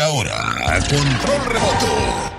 ahora, control remoto.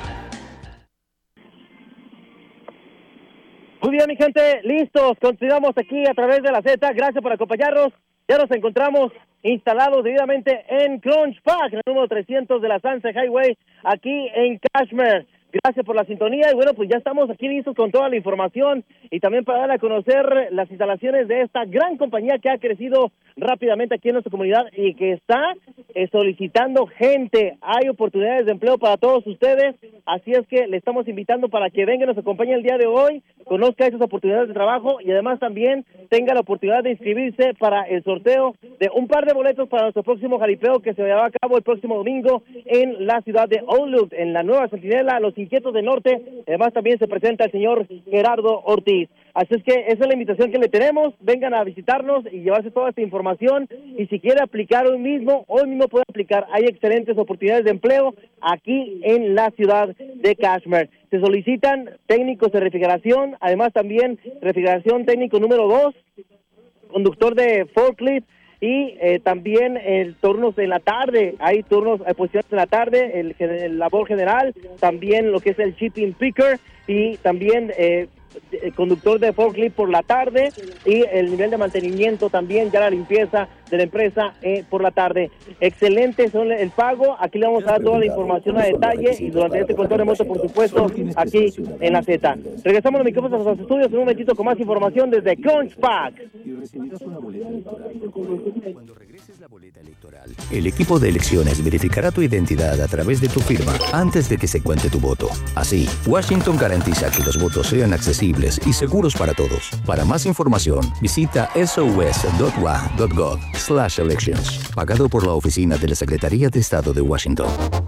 Muy bien, mi gente, listos. Continuamos aquí a través de la Z. Gracias por acompañarnos. Ya nos encontramos instalados debidamente en Crunch Park, en el número 300 de la Sunset Highway, aquí en Cashmere. Gracias por la sintonía y bueno, pues ya estamos aquí listos con toda la información y también para dar a conocer las instalaciones de esta gran compañía que ha crecido rápidamente aquí en nuestra comunidad y que está solicitando gente. Hay oportunidades de empleo para todos ustedes, así es que le estamos invitando para que venga y nos acompañe el día de hoy, conozca esas oportunidades de trabajo y además también tenga la oportunidad de inscribirse para el sorteo de un par de boletos para nuestro próximo jaripeo que se llevará a cabo el próximo domingo en la ciudad de Outlook, en la Nueva Centinela, Los Inquietos del Norte. Además también se presenta el señor Gerardo Ortiz. Así es que esa es la invitación que le tenemos. Vengan a visitarnos y llevarse toda esta información. Y si quiere aplicar hoy mismo puede aplicar. Hay excelentes oportunidades de empleo aquí en la ciudad de Cashmere. Se solicitan técnicos de refrigeración, además también refrigeración técnico número 2, conductor de forklift y también turnos en la tarde. Hay posiciones en la tarde, el labor general, también lo que es el shipping picker y también conductor de forklift por la tarde y el nivel de mantenimiento también, ya la limpieza de la empresa por la tarde. Excelente son el pago. Aquí le vamos a dar toda la información a detalle y durante este control remoto, por supuesto, aquí en la Z. Regresamos los micrófonos a los estudios en un momentito con más información desde Crunch Park. Cuando regreses la boleta electoral, el equipo de elecciones verificará tu identidad a través de tu firma antes de que se cuente tu voto. Así, Washington garantiza que los votos sean accesibles y seguros para todos. Para más información, visita sos.wa.gov/elections, pagado por la Oficina de la Secretaría de Estado de Washington.